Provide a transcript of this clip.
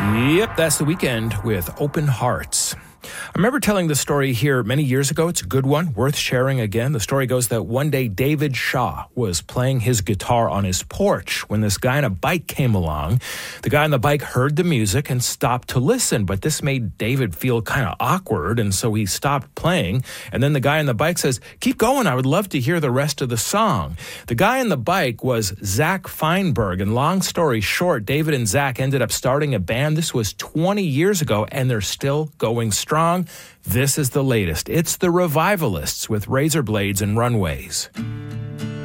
Yep, that's The Weeknd with Open Hearts. I remember telling this story here many years ago. It's a good one, worth sharing again. The story goes that one day David Shaw was playing his guitar on his porch when this guy on a bike came along. The guy on the bike heard the music and stopped to listen, but this made David feel kind of awkward, and so he stopped playing. And then the guy on the bike says, "Keep going, I would love to hear the rest of the song." The guy on the bike was Zach Feinberg, and long story short, David and Zach ended up starting a band. This was 20 years ago, and they're still going strong. This is the latest. It's the Revivalists with Razor Blades and Runways.